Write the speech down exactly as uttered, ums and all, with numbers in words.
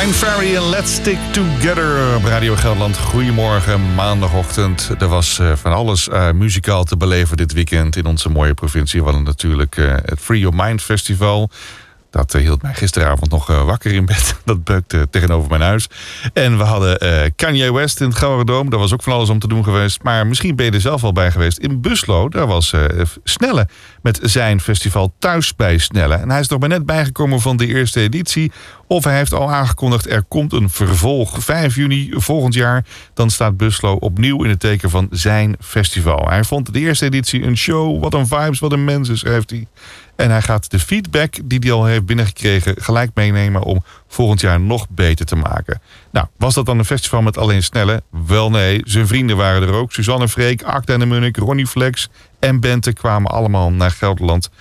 Brian Ferry en Let's Stick Together op Radio Gelderland. Goedemorgen, maandagochtend. Er was uh, van alles uh, muzikaal te beleven dit weekend in onze mooie provincie. We hadden natuurlijk uh, het Free Your Mind Festival. Dat uh, hield mij gisteravond nog uh, wakker in bed. Dat beukte tegenover mijn huis. En we hadden uh, Kanye West in het Gelderdoom. Daar was ook van alles om te doen geweest. Maar misschien ben je er zelf al bij geweest. In Buslo, daar was uh, Snelle met zijn festival Thuis bij Snelle. En hij is nog maar net bijgekomen van de eerste editie. Of hij heeft al aangekondigd, er komt een vervolg. vijf juni volgend jaar, dan staat Buslo opnieuw in het teken van zijn festival. Hij vond de eerste editie een show. Wat een vibes, wat een mensen, schrijft hij. En hij gaat de feedback die hij al heeft binnengekregen gelijk meenemen om volgend jaar nog beter te maken. Nou, was dat dan een festival met alleen Snelle? Wel nee, zijn vrienden waren er ook. Suzanne Freek, Akda en de Munnik, Ronnie Flex en Bente kwamen allemaal naar Gelderland